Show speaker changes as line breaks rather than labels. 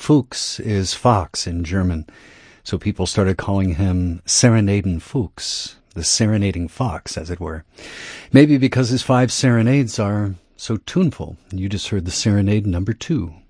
Fuchs is fox in German, so people started calling him Serenaden Fuchs, the serenading fox, as it were. Maybe because his 5 serenades are so tuneful. You just heard the Serenade number 2.